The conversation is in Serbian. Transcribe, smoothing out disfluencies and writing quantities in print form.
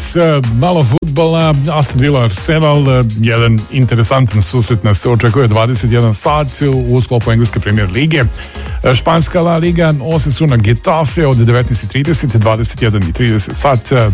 večeras malo fudbala, Aston Villa Arsenal, jedan interesantan susret nas se očekuje 21 sat u sklopu engleske premier lige. Španska La Liga, Osasuna Getafe od 19:30, 21:30 sat,